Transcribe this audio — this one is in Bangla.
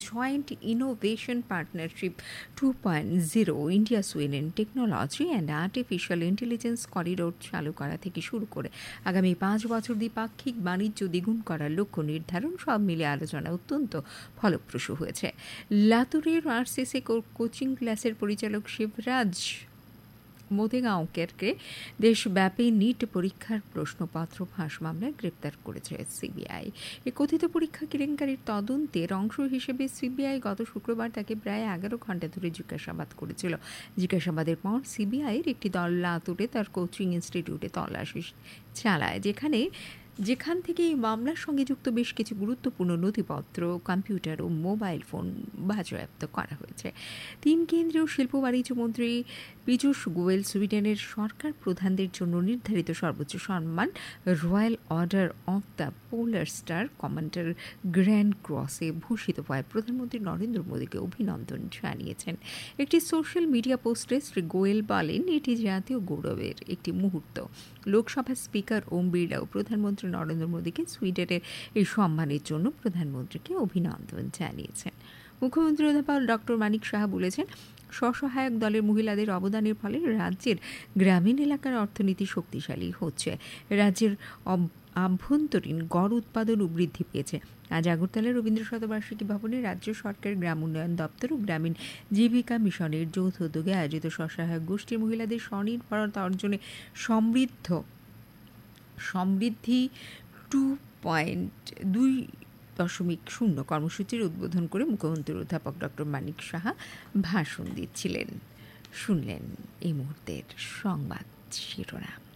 Joint innovation partnership 2.0 India Sweden technology and artificial intelligence corridor চালু করা থেকে শুরু করে আগামী 5 বছর দ্বিপাক্ষিক বাণিজ্য দ্বিগুণ করার লক্ষ্য নির্ধারণ সব মিলে আলোচনা অত্যন্ত ফলপ্রসূ হয়েছে। লাতুরের আরসিসি কোচিং ক্লাসের পরিচালক শিবরাজ মোদেগাঁওকেরকে দেশব্যাপী নিট পরীক্ষার প্রশ্নপত্র ফাঁস মামলায় গ্রেপ্তার করেছে সিবিআই। এই কথিত পরীক্ষা কেলেঙ্কারির তদন্তের অংশ হিসেবে সিবিআই গত শুক্রবার তাকে প্রায় 11 ঘণ্টা ধরে জিজ্ঞাসাবাদ করেছিল। জিজ্ঞাসাবাদের পর সিবিআইয়ের একটি দল লাতুরে তার কোচিং ইনস্টিটিউটে তল্লাশি চালায়, যেখান থেকে এই মামলার সঙ্গে যুক্ত বেশ কিছু গুরুত্বপূর্ণ নথিপত্র, কম্পিউটার ও মোবাইল ফোন বাজেয়াপ্ত করা হয়েছে। 3 কেন্দ্রীয় শিল্প বাণিজ্য মন্ত্রী পীযূষ গোয়েল সুইডেনের সরকার প্রধানদের জন্য নির্ধারিত সর্বোচ্চ সম্মান royal order of the polar star commander grand ক্রসে ভূষিত হওয়ায় প্রধানমন্ত্রী নরেন্দ্র মোদীকে অভিনন্দন জানিয়েছেন। একটি সোশ্যাল মিডিয়া পোস্টে শ্রী গোয়েল বলেন, এটি জাতীয় গৌরবের একটি মুহূর্ত। লোকসভার স্পিকার ওম বিড়লাও প্রধানমন্ত্রী নরেন্দ্র মোদীকে সুইডেনের এই সম্মানের জন্য প্রধানমন্ত্রীকে অভিনন্দন জানিয়েছেন। মুখ্যমন্ত্রী অধ্যাপক ডক্টর মানিক সাহা বলেছেন, স্বসহায়ক দলের মহিলাদের অবদানের ফলে রাজ্যের গ্রামীণ এলাকার অর্থনীতি শক্তিশালী হচ্ছে। রাজ্যের আভ্যন্তরীণ গড় উৎপাদনও বৃদ্ধি পেয়েছে। আজ আগরতলা রবীন্দ্র শতবার্ষিকী ভবনে রাজ্য সরকারের গ্রাম উন্নয়ন দপ্তর ও গ্রামীণ জীবিকা মিশনের যৌথ উদ্যোগে আয়োজিত স্বসহায়ক গোষ্ঠীর মহিলাদের স্বনির্ভরতা অর্জনে সমৃদ্ধি 2.0 কর্মসূচির উদ্বোধন করে মুখ্যমন্ত্রী অধ্যাপক ডক্টর মানিক সাহা ভাষণ দিচ্ছিলেন। শুনলেন এই মুহূর্তের সংবাদ শিরোনাম।